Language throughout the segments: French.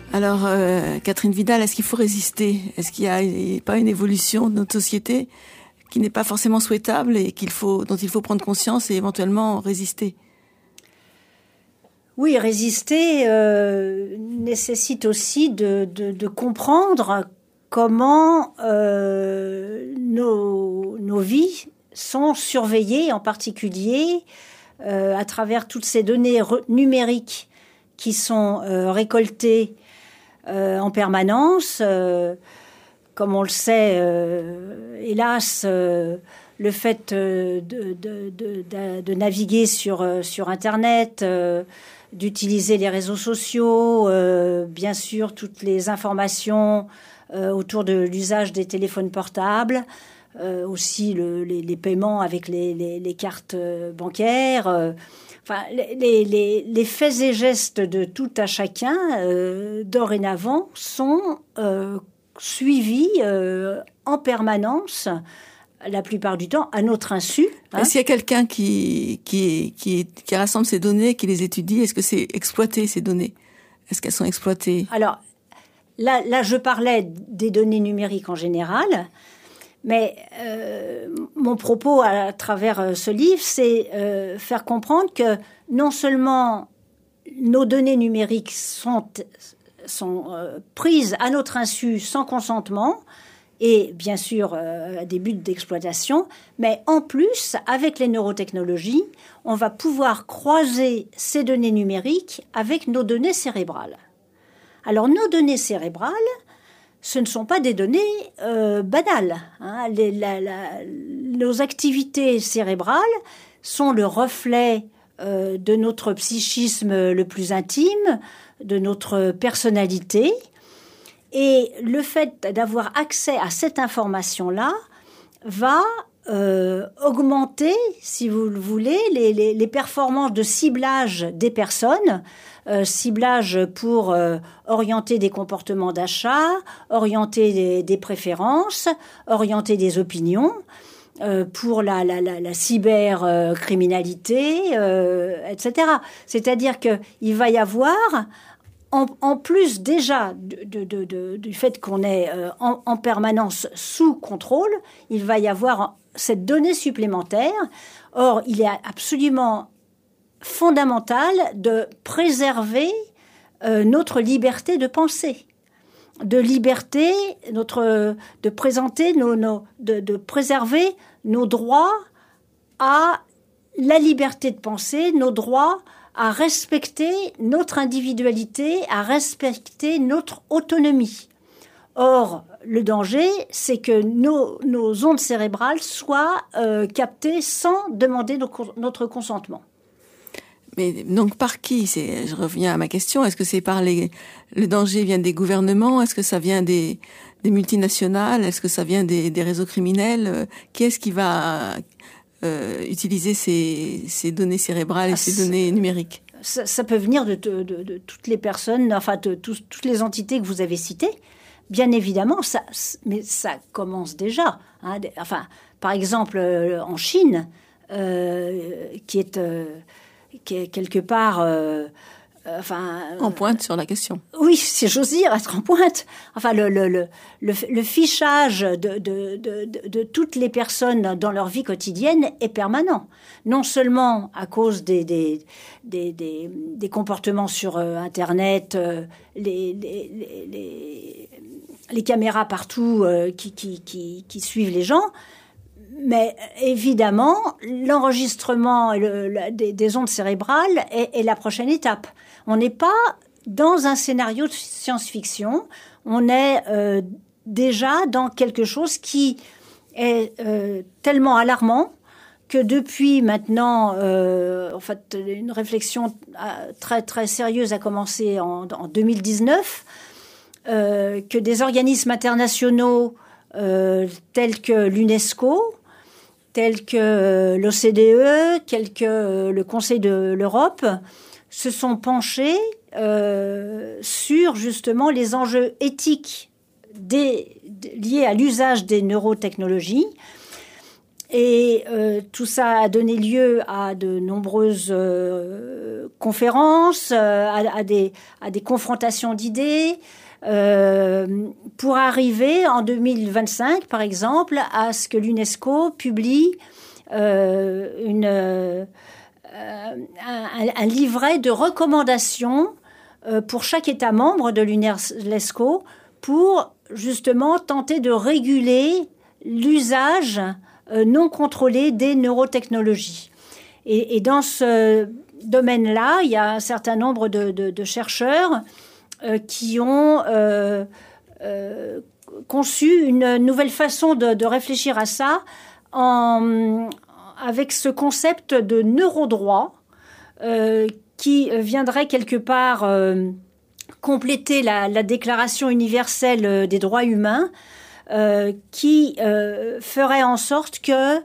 Alors, Catherine Vidal, est-ce qu'il faut résister? Est-ce qu'il n'y a pas une évolution de notre société qui n'est pas forcément souhaitable et dont il faut prendre conscience et éventuellement résister? Oui, résister nécessite aussi de comprendre comment nos vies sont surveillées, en particulier à travers toutes ces données numériques qui sont récoltées en permanence. Comme on le sait, hélas, le fait de naviguer sur Internet, d'utiliser les réseaux sociaux, bien sûr, toutes les informations autour de l'usage des téléphones portables, aussi les paiements avec les cartes bancaires, enfin, les faits et gestes de tout à chacun, dorénavant, sont suivis en permanence, la plupart du temps, à notre insu. Est-ce qu'il y a quelqu'un qui rassemble ces données, qui les étudie? Est-ce que c'est exploité, ces données? Est-ce qu'elles sont exploitées? Alors, là, je parlais des données numériques en général, mais mon propos à travers ce livre, c'est faire comprendre que non seulement nos données numériques sont prises à notre insu sans consentement, et bien sûr à des buts d'exploitation, mais en plus, avec les neurotechnologies, on va pouvoir croiser ces données numériques avec nos données cérébrales. Alors, nos données cérébrales, ce ne sont pas des données banales. Hein. Nos activités cérébrales sont le reflet de notre psychisme le plus intime, de notre personnalité. Et le fait d'avoir accès à cette information-là va augmenter, si vous le voulez, les performances de ciblage des personnes, ciblage pour orienter des comportements d'achat, orienter des préférences, orienter des opinions, pour la cybercriminalité, etc. C'est-à-dire qu'il va y avoir... En plus déjà du fait qu'on est en permanence sous contrôle, il va y avoir cette donnée supplémentaire. Or, il est absolument fondamental de préserver notre liberté de penser, de préserver nos droits à la liberté de penser, nos droits à respecter notre individualité, à respecter notre autonomie. Or, le danger, c'est que nos ondes cérébrales soient captées sans demander notre consentement. Mais donc par qui? Je reviens à ma question. Est-ce que c'est le danger vient des gouvernements? Est-ce que ça vient des multinationales? Est-ce que ça vient des réseaux criminels? Qui est-ce qui va utiliser ces données cérébrales et ces données numériques? Ça peut venir de toutes les personnes, enfin de toutes les entités que vous avez citées. Bien évidemment, mais ça commence déjà. Hein, enfin, par exemple, en Chine, qui est quelque part... en pointe sur la question. Oui, si j'ose dire, être en pointe. Enfin, le fichage de toutes les personnes dans leur vie quotidienne est permanent. Non seulement à cause des comportements sur Internet, les caméras partout qui suivent les gens, mais évidemment, l'enregistrement des ondes cérébrales est la prochaine étape. On n'est pas dans un scénario de science-fiction, on est déjà dans quelque chose qui est tellement alarmant que depuis maintenant, en fait, une réflexion très, très sérieuse a commencé en 2019, que des organismes internationaux tels que l'UNESCO, tels que l'OCDE, tels que le Conseil de l'Europe, se sont penchés sur justement les enjeux éthiques liés à l'usage des neurotechnologies Et tout ça a donné lieu à de nombreuses conférences, à des confrontations d'idées, pour arriver en 2025, par exemple, à ce que l'UNESCO publie un livret de recommandations pour chaque État membre de l'UNESCO pour justement tenter de réguler l'usage non contrôlé des neurotechnologies. Et dans ce domaine-là, il y a un certain nombre de chercheurs qui ont conçu une nouvelle façon de réfléchir à ça avec ce concept de neurodroit qui viendrait quelque part compléter la Déclaration universelle des droits humains, qui ferait en sorte que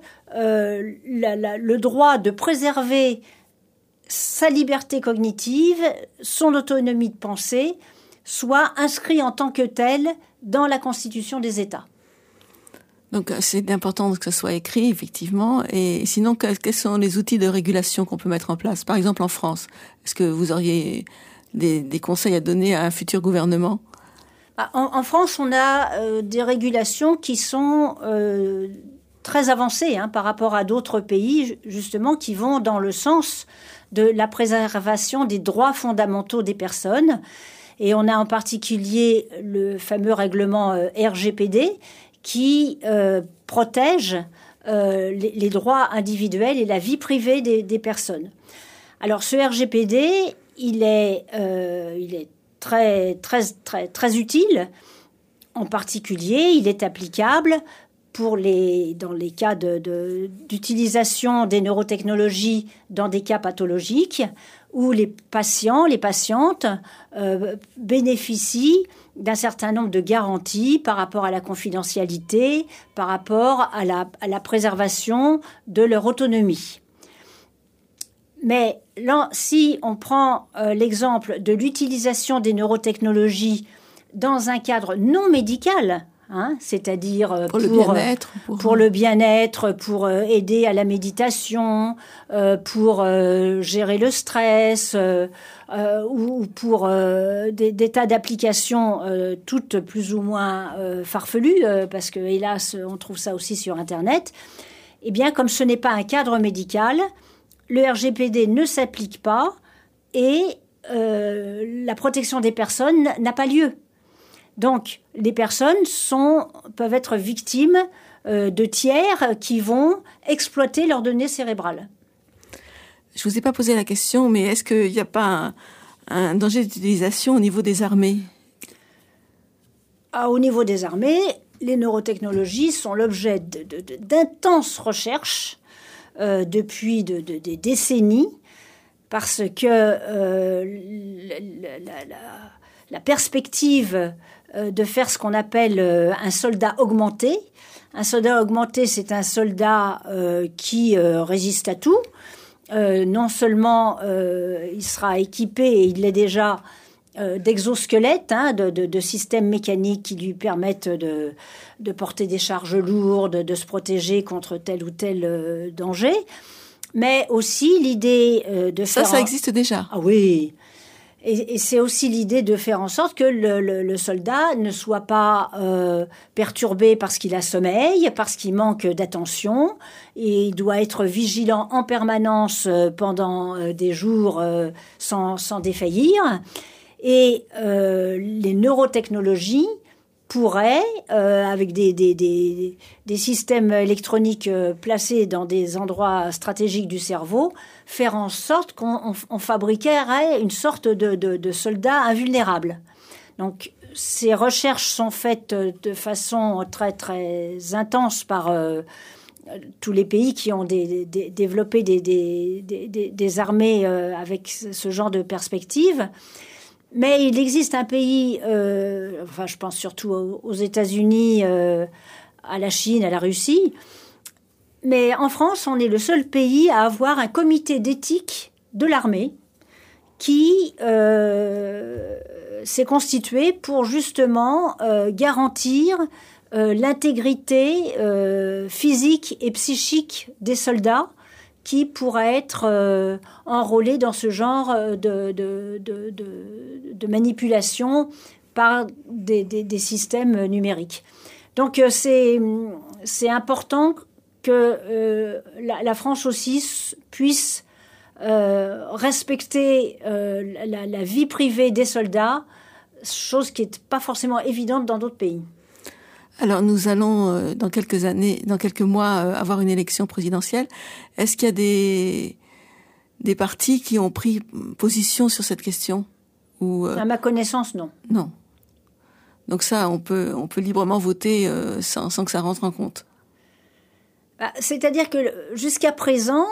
le droit de préserver sa liberté cognitive, son autonomie de pensée, soit inscrit en tant que tel dans la Constitution des États. Donc c'est important que ça soit écrit, effectivement. Et sinon, quels sont les outils de régulation qu'on peut mettre en place? Par exemple, en France, est-ce que vous auriez des conseils à donner à un futur gouvernement? En France, on a des régulations qui sont très avancées par rapport à d'autres pays, justement, qui vont dans le sens de la préservation des droits fondamentaux des personnes. Et on a en particulier le fameux règlement RGPD qui protège les droits individuels et la vie privée des personnes. Alors, ce RGPD, il est très, très, très, très utile. En particulier, il est applicable dans les cas d'utilisation des neurotechnologies dans des cas pathologiques où les patients, les patientes bénéficient d'un certain nombre de garanties par rapport à la confidentialité, par rapport à la préservation de leur autonomie. Mais là, si on prend l'exemple de l'utilisation des neurotechnologies dans un cadre non médical, c'est-à-dire pour le bien-être, pour aider à la méditation, pour gérer le stress, ou pour des tas d'applications toutes plus ou moins farfelues, parce que hélas, on trouve ça aussi sur Internet. Eh bien, comme ce n'est pas un cadre médical, le RGPD ne s'applique pas et la protection des personnes n'a pas lieu. Donc, les personnes peuvent être victimes de tiers qui vont exploiter leurs données cérébrales. Je vous ai pas posé la question, mais est-ce qu'il n'y a pas un danger d'utilisation au niveau des armées? Au niveau des armées, les neurotechnologies sont l'objet d'intenses recherches depuis des décennies, parce que la perspective de faire ce qu'on appelle un soldat augmenté. Un soldat augmenté, c'est un soldat qui résiste à tout. Non seulement il sera équipé, et il l'est déjà, d'exosquelettes, de systèmes mécaniques qui lui permettent de porter des charges lourdes, de se protéger contre tel ou tel danger, mais aussi l'idée de faire... Ça existe déjà. Ah oui. Et c'est aussi l'idée de faire en sorte que le soldat ne soit pas perturbé parce qu'il a sommeil, parce qu'il manque d'attention. Et il doit être vigilant en permanence pendant des jours sans défaillir. Et les neurotechnologies pourraient, avec des systèmes électroniques placés dans des endroits stratégiques du cerveau, faire en sorte qu'on fabriquerait une sorte de soldat invulnérable. Donc, ces recherches sont faites de façon très, très intense par tous les pays qui ont développé des armées avec ce genre de perspective. Mais il existe un pays, je pense surtout aux États-Unis, à la Chine, à la Russie. Mais en France, on est le seul pays à avoir un comité d'éthique de l'armée qui s'est constitué pour justement garantir l'intégrité physique et psychique des soldats qui pourraient être enrôlés dans ce genre de manipulation par des systèmes numériques. Donc c'est important que la France aussi puisse respecter la vie privée des soldats, chose qui n'est pas forcément évidente dans d'autres pays. Alors nous allons dans quelques mois avoir une élection présidentielle. Est-ce qu'il y a des partis qui ont pris position sur cette question ou à ma connaissance, non. Non. Donc ça, on peut librement voter sans que ça rentre en compte. C'est-à-dire que jusqu'à présent,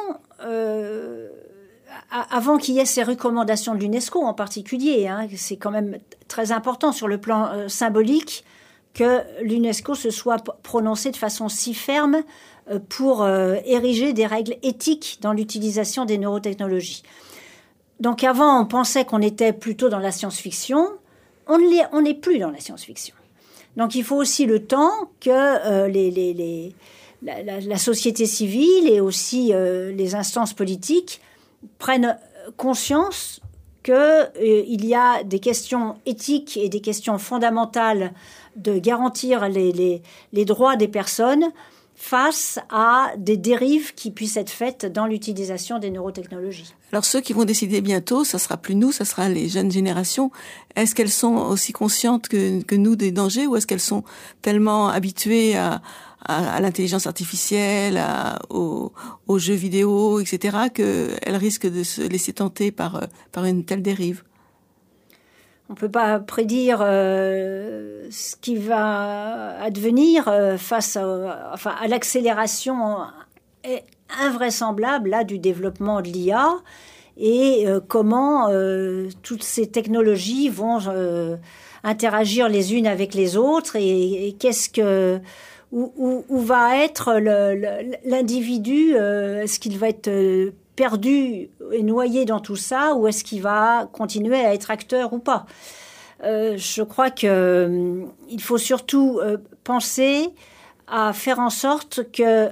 avant qu'il y ait ces recommandations de l'UNESCO en particulier, c'est quand même très important sur le plan symbolique que l'UNESCO se soit prononcée de façon si ferme pour ériger des règles éthiques dans l'utilisation des neurotechnologies. Donc avant, on pensait qu'on était plutôt dans la science-fiction. On n'est plus dans la science-fiction. Donc il faut aussi le temps que la société civile et aussi les instances politiques prennent conscience qu'il y a des questions éthiques et des questions fondamentales de garantir les droits des personnes face à des dérives qui puissent être faites dans l'utilisation des neurotechnologies. Alors ceux qui vont décider bientôt, ça sera plus nous, ça sera les jeunes générations. Est-ce qu'elles sont aussi conscientes que nous des dangers, ou est-ce qu'elles sont tellement habituées à l'intelligence artificielle, aux jeux vidéo, etc., qu'elles risquent de se laisser tenter par une telle dérive? On ne peut pas prédire ce qui va advenir face à l'accélération invraisemblable là, du développement de l'IA et comment toutes ces technologies vont interagir les unes avec les autres et où va être l'individu, est-ce qu'il va être perdu et noyé dans tout ça, ou est-ce qu'il va continuer à être acteur ou pas? Je crois que il faut surtout penser à faire en sorte que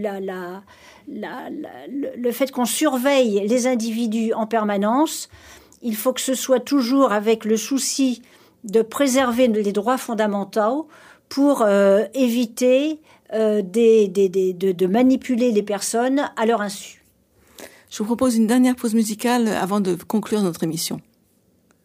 le fait qu'on surveille les individus en permanence, il faut que ce soit toujours avec le souci de préserver les droits fondamentaux pour éviter de manipuler les personnes à leur insu. Je vous propose une dernière pause musicale avant de conclure notre émission.